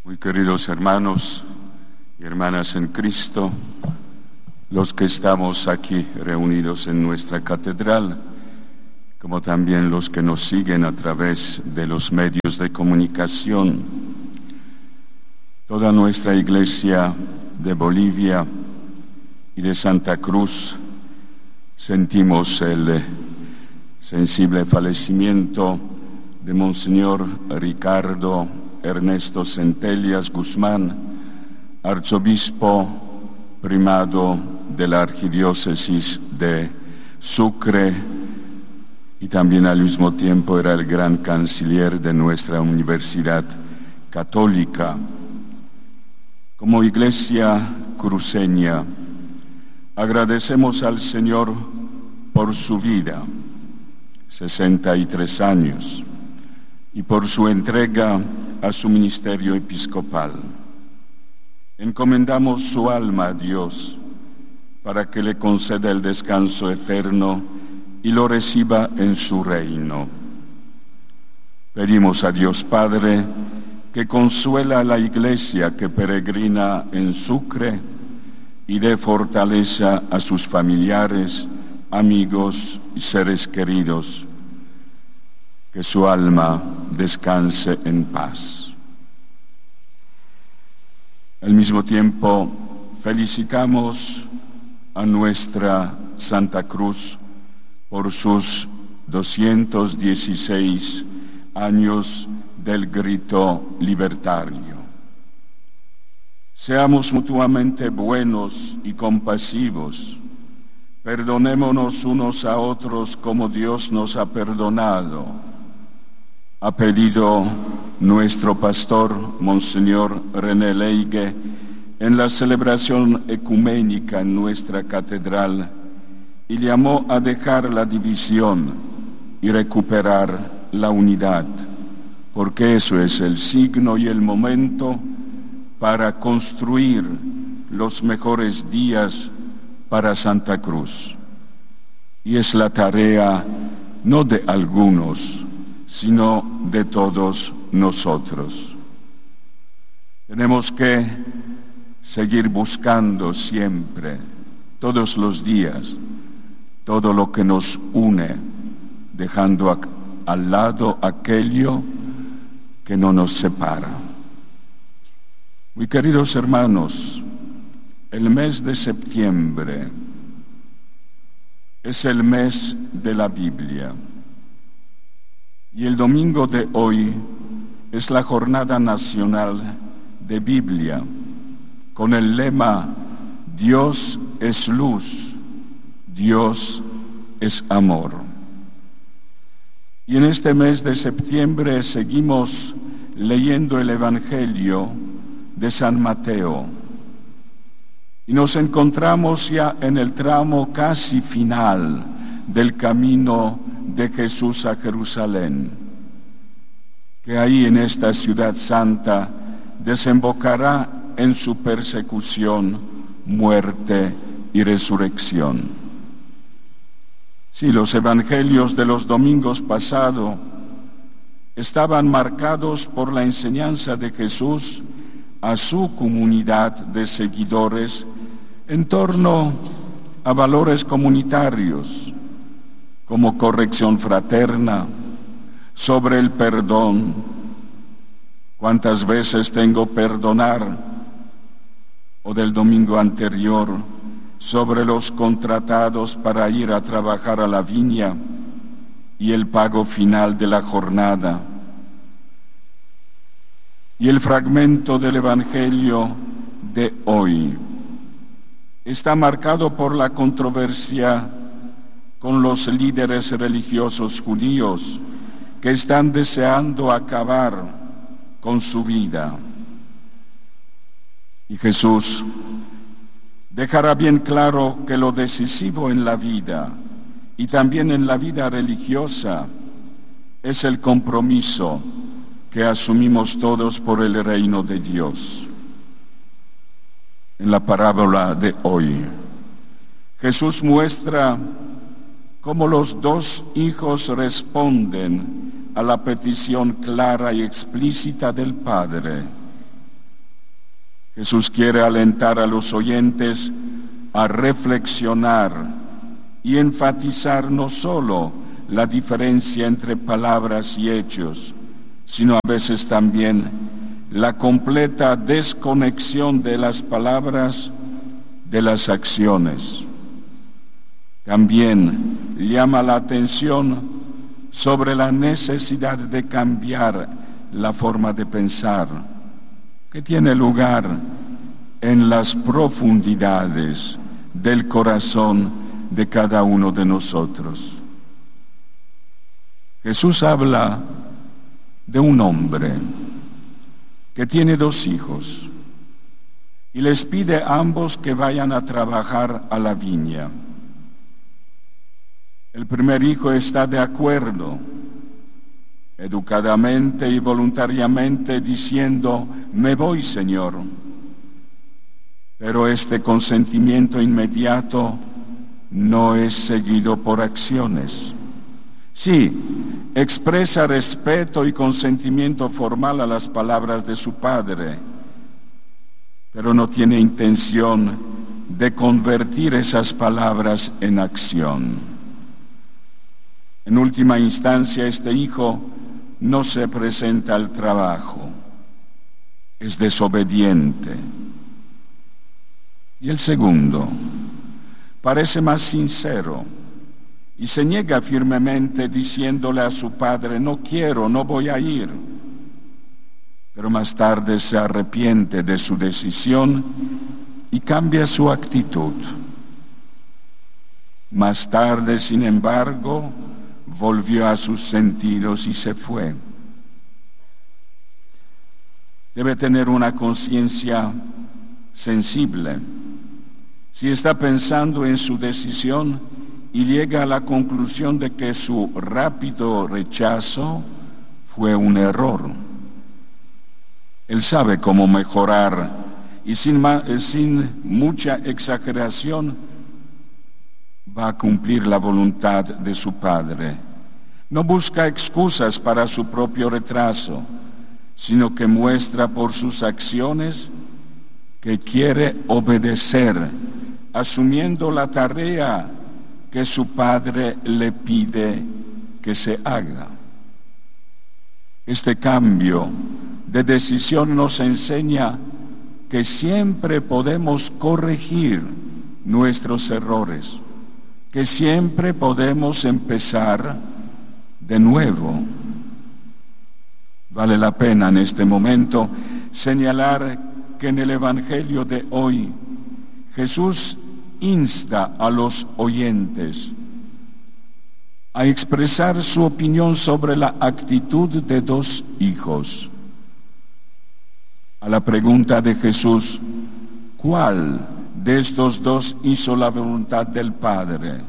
Muy queridos hermanos y hermanas en Cristo, los que estamos aquí reunidos en nuestra catedral, como también los que nos siguen a través de los medios de comunicación, toda nuestra Iglesia de Bolivia y de Santa Cruz, sentimos el sensible fallecimiento de Monseñor Ricardo Ernesto Centellas Guzmán, arzobispo primado de la Arquidiócesis de Sucre y también al mismo tiempo era el gran canciller de nuestra Universidad Católica. Como Iglesia cruceña, agradecemos al Señor por su vida, 63 años, y por su entrega a su ministerio episcopal. Encomendamos su alma a Dios para que le conceda el descanso eterno y lo reciba en su reino. Pedimos a Dios Padre que consuela a la Iglesia que peregrina en Sucre y dé fortaleza a sus familiares, amigos y seres queridos. Que su alma descanse en paz. Al mismo tiempo, felicitamos a nuestra Santa Cruz por sus 216 años del grito libertario. Seamos mutuamente buenos y compasivos. Perdonémonos unos a otros como Dios nos ha perdonado. Ha pedido nuestro pastor, Monseñor René Leigue, en la celebración ecuménica en nuestra catedral, y llamó a dejar la división y recuperar la unidad, porque eso es el signo y el momento para construir los mejores días para Santa Cruz. Y es la tarea no de algunos, sino de todos nosotros. Tenemos que seguir buscando siempre, todos los días, todo lo que nos une, dejando al lado aquello que no nos separa. Muy queridos hermanos, el mes de septiembre es el mes de la Biblia. Y el domingo de hoy es la Jornada Nacional de Biblia, con el lema Dios es luz, Dios es amor. Y en este mes de septiembre seguimos leyendo el Evangelio de San Mateo. Y nos encontramos ya en el tramo casi final del camino de Jesús a Jerusalén, que ahí en esta ciudad santa desembocará en su persecución, muerte y resurrección. Sí, los evangelios de los domingos pasados estaban marcados por la enseñanza de Jesús a su comunidad de seguidores en torno a valores comunitarios, como corrección fraterna, sobre el perdón, cuántas veces tengo perdonar, o del domingo anterior, sobre los contratados para ir a trabajar a la viña y el pago final de la jornada. Y el fragmento del Evangelio de hoy está marcado por la controversia con los líderes religiosos judíos que están deseando acabar con su vida. Y Jesús dejará bien claro que lo decisivo en la vida y también en la vida religiosa es el compromiso que asumimos todos por el reino de Dios. En la parábola de hoy, Jesús muestra cómo los dos hijos responden a la petición clara y explícita del Padre. Jesús quiere alentar a los oyentes a reflexionar y enfatizar no solo la diferencia entre palabras y hechos, sino a veces también la completa desconexión de las palabras de las acciones. También llama la atención sobre la necesidad de cambiar la forma de pensar, que tiene lugar en las profundidades del corazón de cada uno de nosotros. Jesús habla de un hombre que tiene 2 hijos y les pide a ambos que vayan a trabajar a la viña. El primer hijo está de acuerdo, educadamente y voluntariamente diciendo: me voy, Señor. Pero este consentimiento inmediato no es seguido por acciones. Sí, expresa respeto y consentimiento formal a las palabras de su padre, pero no tiene intención de convertir esas palabras en acción. En última instancia, este hijo no se presenta al trabajo, es desobediente. Y el segundo parece más sincero y se niega firmemente diciéndole a su padre: no quiero, no voy a ir. Pero más tarde se arrepiente de su decisión y cambia su actitud. Más tarde, sin embargo, volvió a sus sentidos y se fue. Debe tener una conciencia sensible. Si está pensando en su decisión y llega a la conclusión de que su rápido rechazo fue un error, él sabe cómo mejorar y sin mucha exageración va a cumplir la voluntad de su padre. No busca excusas para su propio retraso, sino que muestra por sus acciones que quiere obedecer, asumiendo la tarea que su padre le pide que se haga. Este cambio de decisión nos enseña que siempre podemos corregir nuestros errores, que siempre podemos empezar de nuevo. Vale la pena en este momento señalar que en el Evangelio de hoy Jesús insta a los oyentes a expresar su opinión sobre la actitud de 2 hijos. A la pregunta de Jesús: ¿cuál de estos 2 hizo la voluntad del Padre?,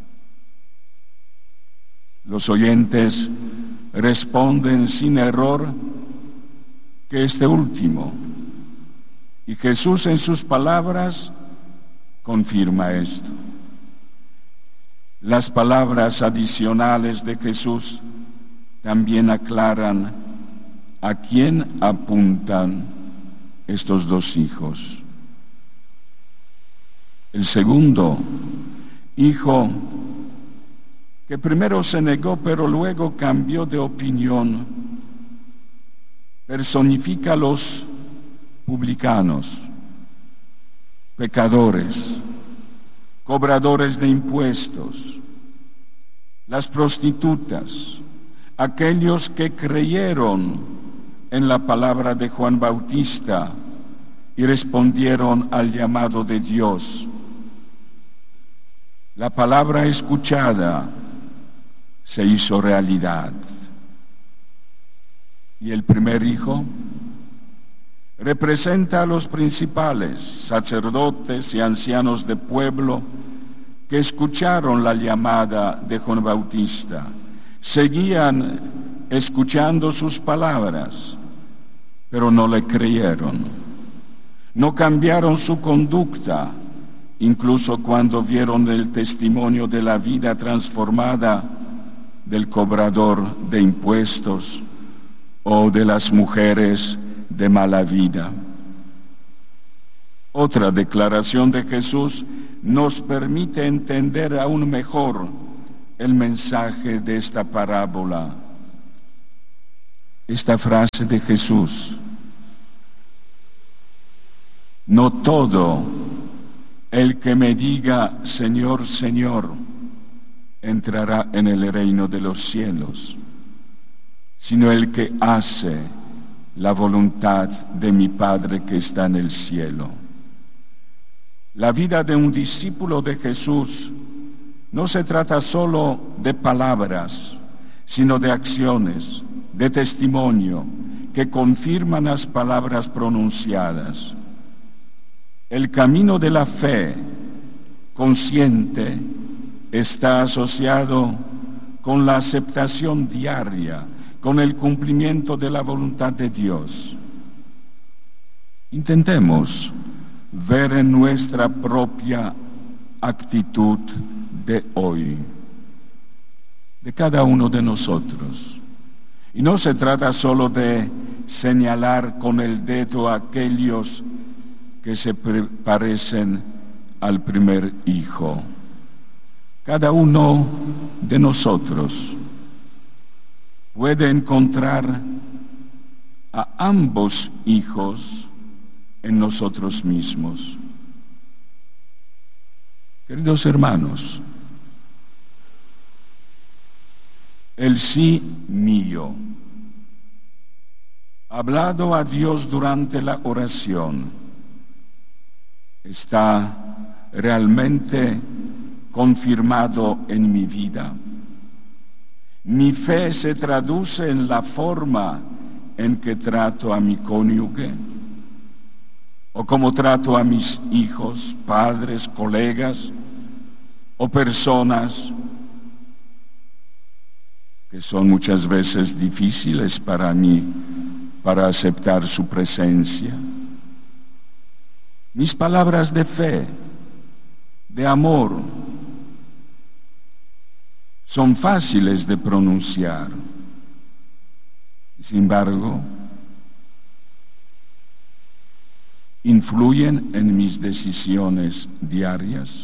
los oyentes responden sin error que este último. Y Jesús en sus palabras confirma esto. Las palabras adicionales de Jesús también aclaran a quién apuntan estos 2 hijos. El segundo hijo, que primero se negó pero luego cambió de opinión, personifica a los publicanos, pecadores, cobradores de impuestos, las prostitutas, aquellos que creyeron en la palabra de Juan Bautista y respondieron al llamado de Dios. La palabra escuchada se hizo realidad. Y el primer hijo representa a los principales, sacerdotes y ancianos de pueblo que escucharon la llamada de Juan Bautista, seguían escuchando sus palabras, pero no le creyeron, no cambiaron su conducta, incluso cuando vieron el testimonio de la vida transformada del cobrador de impuestos o de las mujeres de mala vida. Otra declaración de Jesús nos permite entender aún mejor el mensaje de esta parábola. Esta frase de Jesús: no todo el que me diga Señor, Señor, entrará en el reino de los cielos, sino el que hace la voluntad de mi Padre que está en el cielo. La vida de un discípulo de Jesús no se trata solo de palabras, sino de acciones, de testimonio, que confirman las palabras pronunciadas. El camino de la fe consciente está asociado con la aceptación diaria, con el cumplimiento de la voluntad de Dios. Intentemos ver en nuestra propia actitud de hoy, de cada uno de nosotros. Y no se trata solo de señalar con el dedo a aquellos que se parecen al primer hijo. Cada uno de nosotros puede encontrar a ambos hijos en nosotros mismos. Queridos hermanos, el sí mío, hablado a Dios durante la oración, ¿está realmente confirmado en mi vida? ¿Mi fe se traduce en la forma en que trato a mi cónyuge? ¿O cómo trato a mis hijos, padres, colegas o personas que son muchas veces difíciles para mí para aceptar su presencia? Mis palabras de fe, de amor, son fáciles de pronunciar. Sin embargo, ¿influyen en mis decisiones diarias?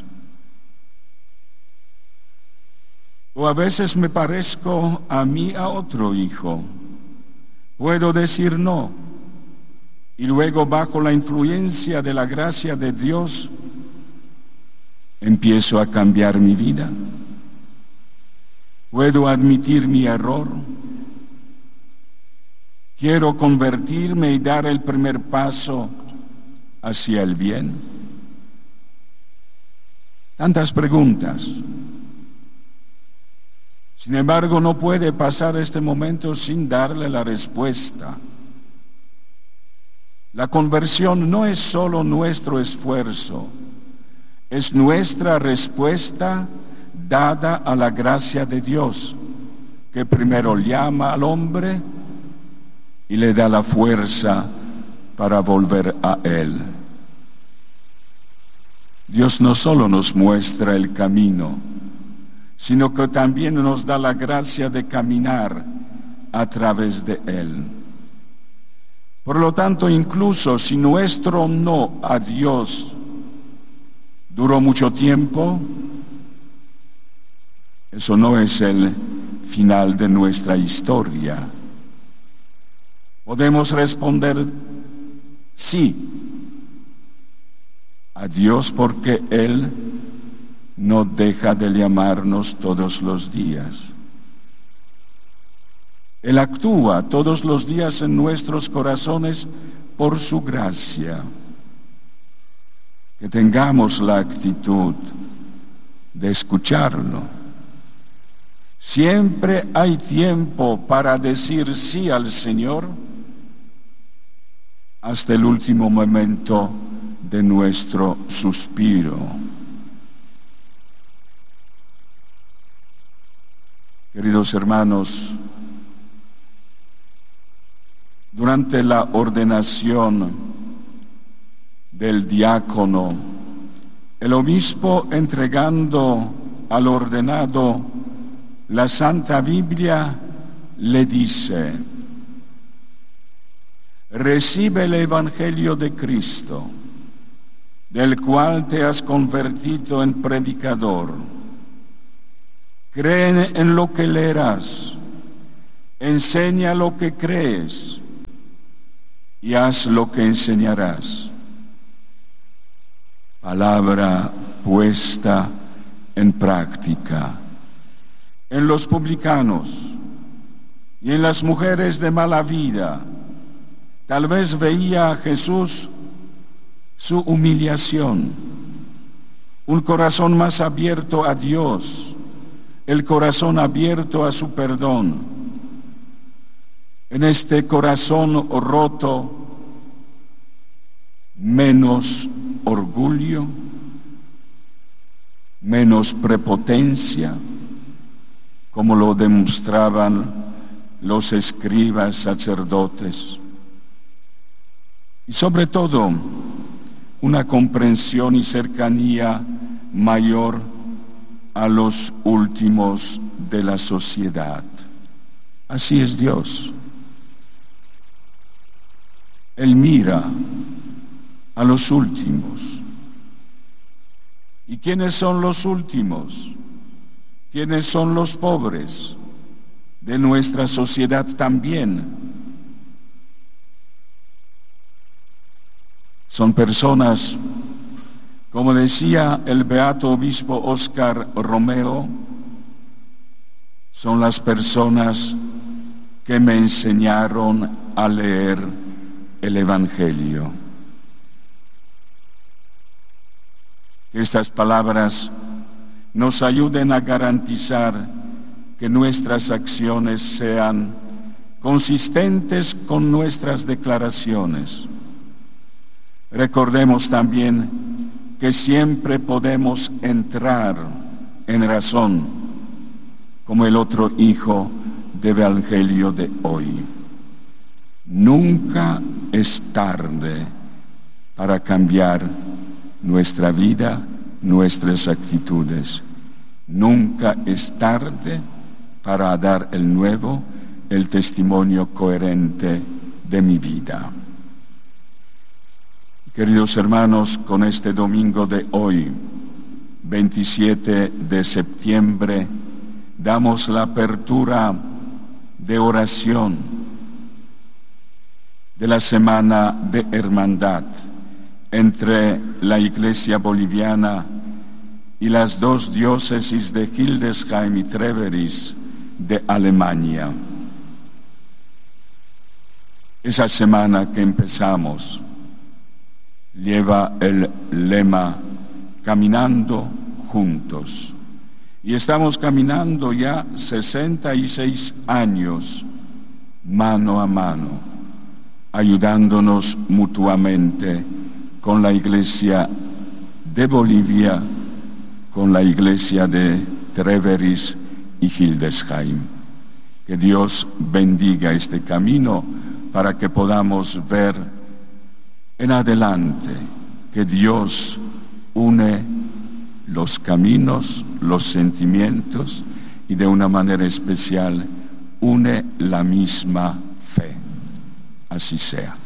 O a veces me parezco a mí a otro hijo. Puedo decir no, y luego bajo la influencia de la gracia de Dios empiezo a cambiar mi vida. Puedo admitir mi error. Quiero convertirme y dar el primer paso hacia el bien. Tantas preguntas. Sin embargo, no puede pasar este momento sin darle la respuesta. La conversión no es solo nuestro esfuerzo, es nuestra respuesta dada a la gracia de Dios, que primero llama al hombre y le da la fuerza para volver a Él. Dios no solo nos muestra el camino, sino que también nos da la gracia de caminar a través de Él. Por lo tanto, incluso si nuestro no a Dios duró mucho tiempo, eso no es el final de nuestra historia. Podemos responder sí a Dios porque Él no deja de llamarnos todos los días. Él actúa todos los días en nuestros corazones por su gracia. Que tengamos la actitud de escucharlo. Siempre hay tiempo para decir sí al Señor hasta el último momento de nuestro suspiro. Queridos hermanos, durante la ordenación del diácono, el obispo, entregando al ordenado la Santa Biblia, le dice: recibe el Evangelio de Cristo, del cual te has convertido en predicador. Cree en lo que leerás, enseña lo que crees y haz lo que enseñarás. Palabra puesta en práctica. En los publicanos y en las mujeres de mala vida, tal vez veía a Jesús su humillación, un corazón más abierto a Dios, el corazón abierto a su perdón. En este corazón roto, menos orgullo, menos prepotencia, como lo demostraban los escribas sacerdotes, y sobre todo una comprensión y cercanía mayor a los últimos de la sociedad. Así es Dios. Él mira a los últimos. ¿Y quiénes son los últimos? ¿Quiénes son los pobres de nuestra sociedad también? Son personas, como decía el beato obispo Óscar Romeo, son las personas que me enseñaron a leer el Evangelio. Que estas palabras nos ayuden a garantizar que nuestras acciones sean consistentes con nuestras declaraciones. Recordemos también que siempre podemos entrar en razón, como el otro hijo del Evangelio de hoy. Nunca es tarde para cambiar nuestra vida, nuestras actitudes. Nunca es tarde para dar el nuevo, el testimonio coherente de mi vida. Queridos hermanos, con este domingo de hoy, 27 de septiembre, damos la apertura de oración de la Semana de Hermandad entre la Iglesia boliviana y las dos diócesis de Hildesheim y Treveris de Alemania. Esa semana que empezamos lleva el lema Caminando Juntos. Y estamos caminando ya 66 años, mano a mano, ayudándonos mutuamente con la Iglesia de Bolivia, con la Iglesia de Treveris y Hildesheim. Que Dios bendiga este camino para que podamos ver en adelante que Dios une los caminos, los sentimientos y de una manera especial une la misma fe. Así sea.